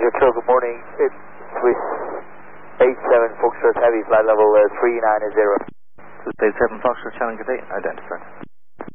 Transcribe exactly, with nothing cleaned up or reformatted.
Control, good morning. It's Swiss eight seven Foxtrot Heavy, flight level uh, three nine zero. Swiss eight seven Foxtrot, challenge eight, identified.